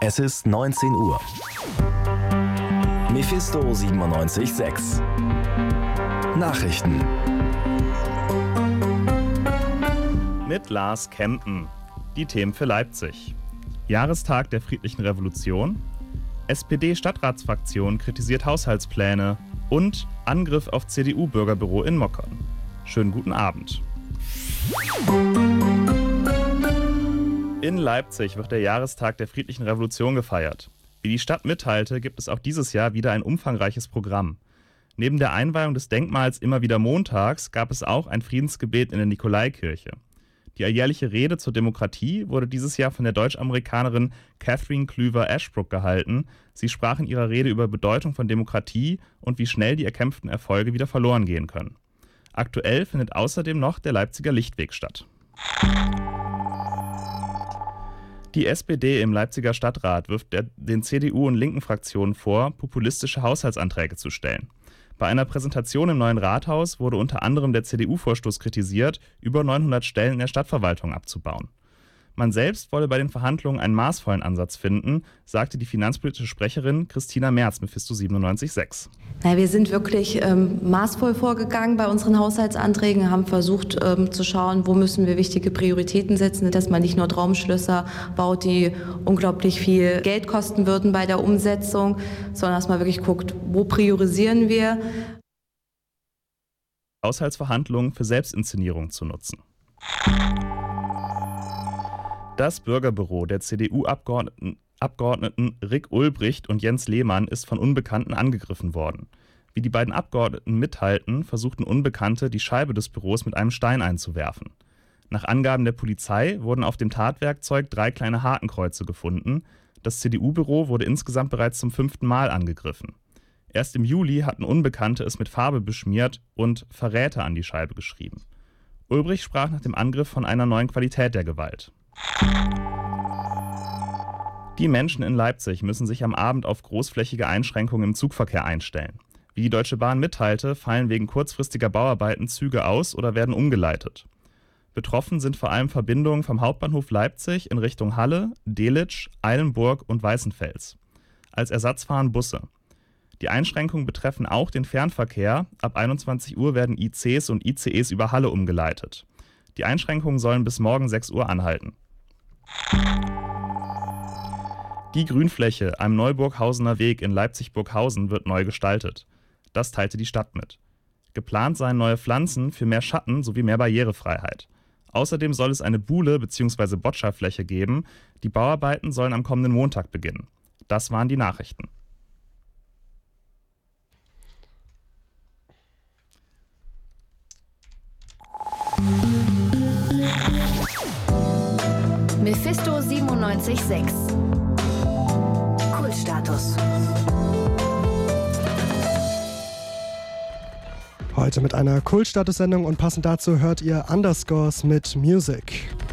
Es ist 19 Uhr. Mephisto 97.6. Nachrichten. Mit Lars Kempen. Die Themen für Leipzig. Jahrestag der Friedlichen Revolution. SPD-Stadtratsfraktion kritisiert Haushaltspläne. Und Angriff auf CDU-Bürgerbüro in Mockern. Schönen guten Abend. In Leipzig wird der Jahrestag der Friedlichen Revolution gefeiert. Wie die Stadt mitteilte, gibt es auch dieses Jahr wieder ein umfangreiches Programm. Neben der Einweihung des Denkmals immer wieder montags gab es auch ein Friedensgebet in der Nikolaikirche. Die alljährliche Rede zur Demokratie wurde dieses Jahr von der Deutsch-Amerikanerin Catherine Klüver-Ashbrook gehalten. Sie sprach in ihrer Rede über Bedeutung von Demokratie und wie schnell die erkämpften Erfolge wieder verloren gehen können. Aktuell findet außerdem noch der Leipziger Lichtweg statt. Die SPD im Leipziger Stadtrat wirft den CDU- und linken Fraktionen vor, populistische Haushaltsanträge zu stellen. Bei einer Präsentation im neuen Rathaus wurde unter anderem der CDU-Vorstoß kritisiert, über 900 Stellen in der Stadtverwaltung abzubauen. Man selbst wolle bei den Verhandlungen einen maßvollen Ansatz finden, sagte die finanzpolitische Sprecherin Christina Merz, Mephisto 97.6. Wir sind wirklich maßvoll vorgegangen bei unseren Haushaltsanträgen, haben versucht zu schauen, wo müssen wir wichtige Prioritäten setzen, dass man nicht nur Traumschlösser baut, die unglaublich viel Geld kosten würden bei der Umsetzung, sondern dass man wirklich guckt, wo priorisieren wir. Haushaltsverhandlungen für Selbstinszenierung zu nutzen. Das Bürgerbüro der CDU-Abgeordneten Rick Ulbricht und Jens Lehmann ist von Unbekannten angegriffen worden. Wie die beiden Abgeordneten mitteilten, versuchten Unbekannte, die Scheibe des Büros mit einem Stein einzuwerfen. Nach Angaben der Polizei wurden auf dem Tatwerkzeug 3 kleine Hakenkreuze gefunden. Das CDU-Büro wurde insgesamt bereits zum 5. Mal angegriffen. Erst im Juli hatten Unbekannte es mit Farbe beschmiert und Verräter an die Scheibe geschrieben. Ulbricht sprach nach dem Angriff von einer neuen Qualität der Gewalt. Die Menschen in Leipzig müssen sich am Abend auf großflächige Einschränkungen im Zugverkehr einstellen. Wie die Deutsche Bahn mitteilte, fallen wegen kurzfristiger Bauarbeiten Züge aus oder werden umgeleitet. Betroffen sind vor allem Verbindungen vom Hauptbahnhof Leipzig in Richtung Halle, Delitzsch, Eilenburg und Weißenfels. Als Ersatz fahren Busse. Die Einschränkungen betreffen auch den Fernverkehr. Ab 21 Uhr werden ICs und ICEs über Halle umgeleitet. Die Einschränkungen sollen bis morgen 6 Uhr anhalten. Die Grünfläche am Neuburghausener Weg in Leipzig-Burghausen wird neu gestaltet. Das teilte die Stadt mit. Geplant seien neue Pflanzen für mehr Schatten sowie mehr Barrierefreiheit. Außerdem soll es eine Buhle- bzw. Boccia-Fläche geben. Die Bauarbeiten sollen am kommenden Montag beginnen. Das waren die Nachrichten. Mephisto 97.6. Kultstatus. Heute mit einer Kultstatus-Sendung und passend dazu hört ihr Underscores mit Music.